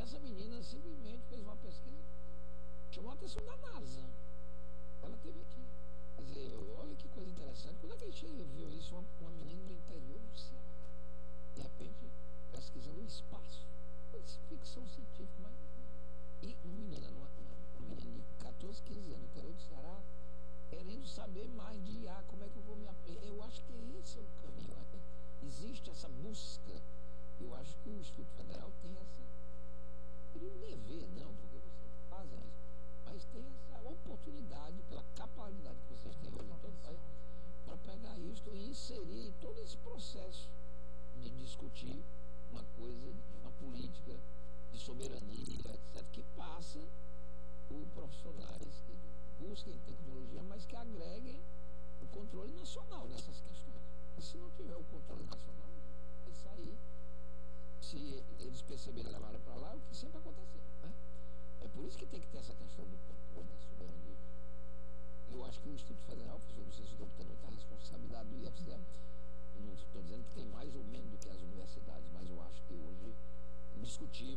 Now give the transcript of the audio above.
essa menina simplesmente fez uma pesquisa, chamou a atenção da NASA. Ela esteve aqui. Quer dizer, olha que coisa interessante. Quando é que a gente viu isso? Uma menina do interior do Ceará, de repente, pesquisando o espaço. Ficção científica, mas. E uma menina de 14, 15 anos, no interior do Ceará, querendo saber mais de como é que eu vou me. Eu acho que esse é o caminho. Existe essa busca. Eu acho que o Instituto Federal tem essa. Seria um dever, não, porque vocês fazem isso. Mas tem essa oportunidade, pela capacidade que vocês têm hoje em todo o país, para pegar isto e inserir todo esse processo de discutir uma coisa, uma política de soberania, etc., que passa por profissionais que busquem tecnologia, mas que agreguem o controle nacional dessas questões. E se não tiver o controle nacional, vai sair. Se eles perceberem levarem para lá, é o que sempre aconteceu, né? É por isso que tem que ter essa questão do controle da soberania. Eu acho que o Instituto Federal, vocês estão tendo muita responsabilidade do IFCE. Eu não estou dizendo que tem mais ou menos do que as universidades, mas eu acho que hoje é indiscutível